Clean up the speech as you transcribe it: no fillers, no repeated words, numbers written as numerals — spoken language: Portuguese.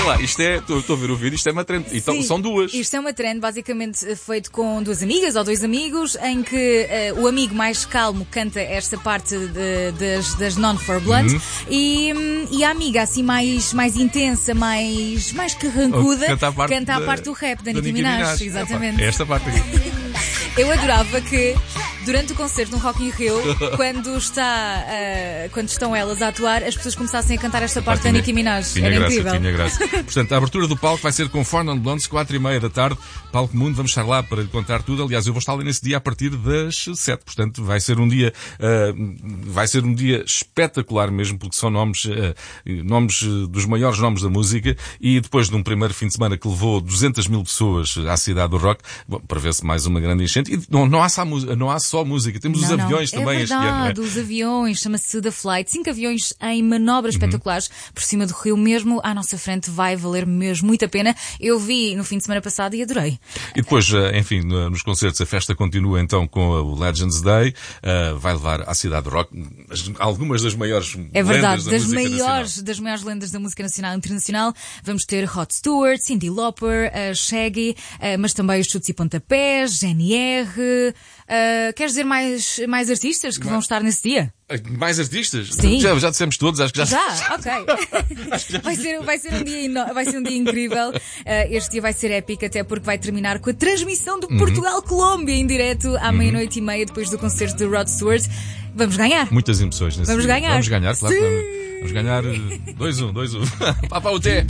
lá, estou a ver o vídeo, isto é uma trend. Então, são duas. Isto é uma trend basicamente feito com duas amigas ou dois amigos, em que o amigo mais calmo canta esta parte das Non-For Blunt e a amiga assim mais intensa, mais carrancuda, canta a parte do rap da Nicki Minaj. Exatamente. É esta parte aqui. Eu adorava que durante o concerto no Rock in Rio, quando estão elas a atuar, as pessoas começassem a cantar esta parte da Nicki Minaj. Tinha Era graça, incrível. tinha graça. Portanto, a abertura do palco vai ser com Four Non Blondes, 4:30 da tarde. Palco Mundo, vamos estar lá para lhe contar tudo. Aliás, eu vou estar ali nesse dia a partir das 7. Portanto, vai ser um dia espetacular mesmo, porque são nomes dos maiores nomes da música. E depois de um primeiro fim de semana que levou 200 mil pessoas à cidade do rock, prevê-se mais uma grande enchente. E não há só música, temos os aviões também este ano. É verdade, os aviões, chama-se The Flight. 5 aviões em manobras espetaculares por cima do Rio mesmo, à nossa frente. Vai valer mesmo muito a pena. Eu vi no fim de semana passado e adorei. E depois, enfim, nos concertos a festa continua então com o Legends Day. Vai levar à cidade do rock algumas das maiores lendas da música nacional. Das maiores lendas da música nacional e internacional. Vamos ter Rod Stewart, Cyndi Lauper, Shaggy, mas também os Chutes e Pontapés, GNR. Queres dizer mais artistas que vão estar nesse dia? Mais artistas? Sim. Já dissemos todos, acho que já. Ok. Vai ser um dia incrível. Este dia vai ser épico, até porque vai terminar com a transmissão do Portugal-Colômbia em direto à 00:30 depois do concerto de Rod Stewart. Vamos ganhar. Muitas emoções nesse dia. Vamos ganhar, claro. Sim. Vamos ganhar 2-1. Papá o T.